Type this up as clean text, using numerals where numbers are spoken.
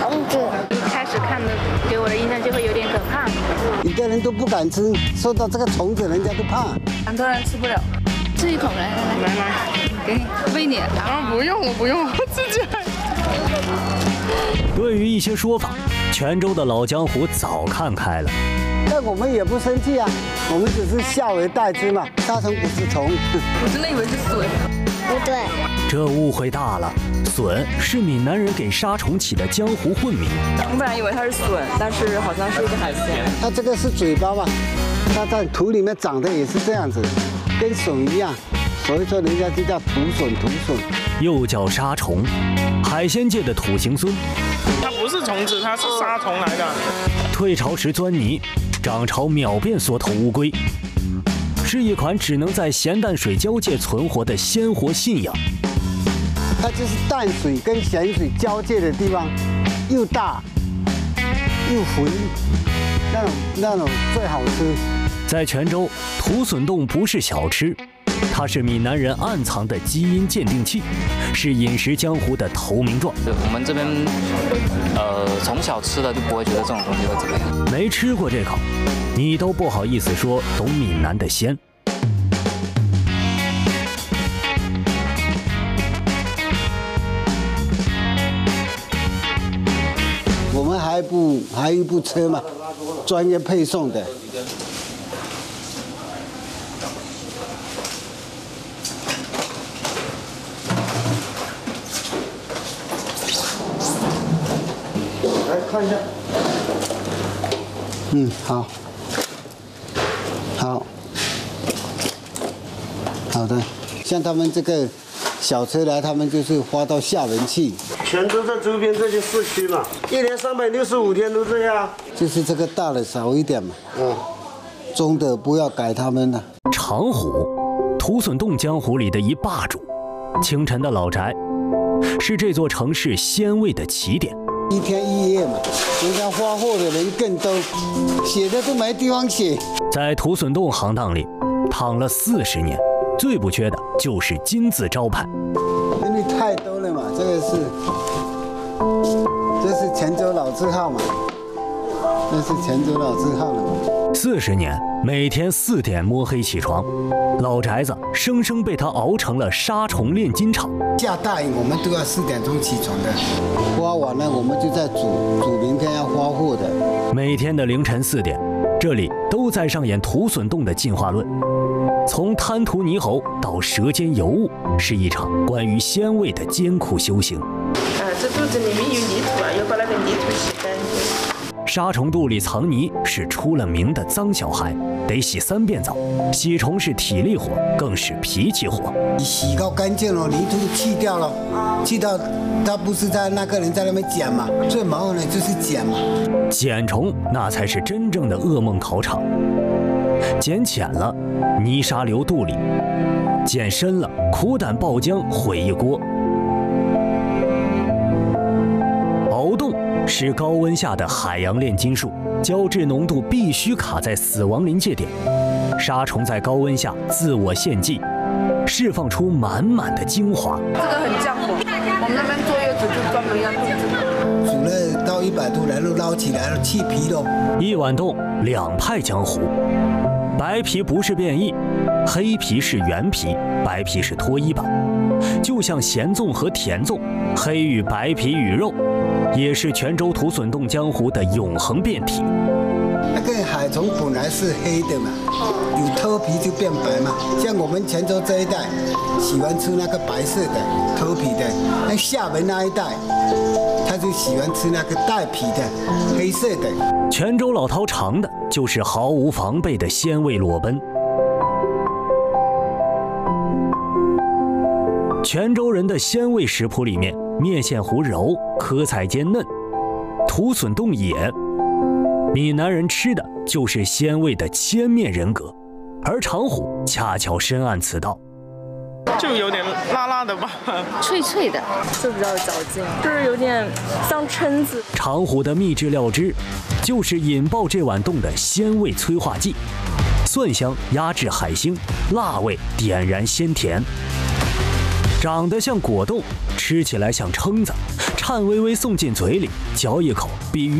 虫子。 一开始看的给我的印象就会有点可怕。 一个人都不敢吃，受到这个虫子，人家都怕。 很多人吃不了，吃一口来，给你喂你。 不用，我不用，我自己。 对于一些说法，泉州的老江湖早看开了。 但我们也不生气啊，我们只是笑而待之嘛。杀虫不是虫。 我真的以为是笋。 不对， 这误会大了。笋是闽南人给杀虫起的江湖混名。 我本来以为它是笋，但是好像是一个海鲜。 它这个是嘴巴嘛，它在土里面长得也是这样子，跟笋一样，所以说人家就叫土笋。 又叫杀虫，海鲜界的土行孙。 它不是虫子，它是沙虫来的。 退潮时钻泥，涨潮秒变缩头乌龟，是一款只能在咸淡水交界存活的鲜活信仰。 它就是淡水跟咸水交界的地方，又大又浑，那种最好吃。 在泉州，土笋冻不是小吃，它是闽南人暗藏的基因鉴定器，是饮食江湖的投名状。 我们这边从小吃的就不会觉得这种东西会怎么样。 没吃过这口，你都不好意思说懂闽南的鲜。 我们还有一部车嘛，专业配送的。来看一下。好，好的。像他们这个小车来，他们就是发到厦门去。 泉州这周边这些市区嘛，一年365天都这样。 就是这个大的少一点嘛，中的不要改他们了。 长虎，土笋冻江湖里的一霸主，清晨的老宅，是这座城市鲜味的起点。 一天一夜嘛，人家发货的人更多，写的都没地方写。 在土笋冻行当里，躺了40年，最不缺的就是金字招牌。 因为太多了嘛，这是泉州老字号嘛，这是泉州老字号了嘛。 40年，每天4点摸黑起床，老宅子生生被他熬成了杀虫炼金厂。 下大雨我们都要4点钟起床的，花完了我们就在煮明天要发货的。 每天的凌晨4点，这里都在上演土笋冻的进化论。从贪图猕猴到舌尖尤物，是一场关于鲜味的艰苦修行。 这肚子里面有泥土啊，要把那个泥土洗干净。 杀虫肚里藏泥是出了名的脏小孩，得洗3遍澡。洗虫是体力活，更是脾气活。 你洗到干净了，泥土去掉了，去到他不是在那个人在那边捡嘛，最麻烦的就是捡嘛。 捡虫那才是真正的噩梦考场。捡浅了，泥沙流肚里；捡深了，苦胆爆浆毁一锅。熬冻是高温下的海洋炼金术，胶质浓度必须卡在死亡临界点。杀虫在高温下自我献祭，释放出满满的精华。 这个很降火，我们那边坐月子就专门要炖这个。 煮了到100度，然后捞起来了，去皮喽。 一碗冻，2派江湖。白皮不是变异，黑皮是原皮，白皮是脱衣版。就像咸粽和甜粽，黑与白皮与肉，也是泉州土笋冻江湖的永恒变体。 那个海虫本来是黑的嘛，有脱皮就变白嘛。像我们泉州这一带，喜欢吃那个白色的脱皮的；那厦门那一带，他就喜欢吃那个带皮的黑色的。 泉州老饕尝的就是毫无防备的鲜味裸奔。泉州人的鲜味食谱里面，面线糊柔，科菜尖嫩，土笋冻野。闽南人吃的就是鲜味的千面人格，而长虎恰巧深谙此道。 就有点辣辣的吧， 脆脆的， 就比较有嚼劲，就是有点像蛏子。 长虎的秘制料汁，就是引爆这碗冻的鲜味催化剂，蒜香压制海腥，辣味点燃鲜甜。 长得像果冻，吃起来像蛏子，颤巍巍送进嘴里，嚼一口比